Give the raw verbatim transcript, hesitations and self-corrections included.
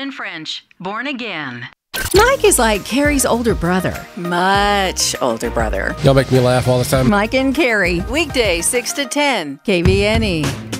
in French. Born again. Mike is like Carrie's older brother. Much older brother. Y'all make me laugh all the time. Mike and Carrie. Weekday, six to ten. K V N E.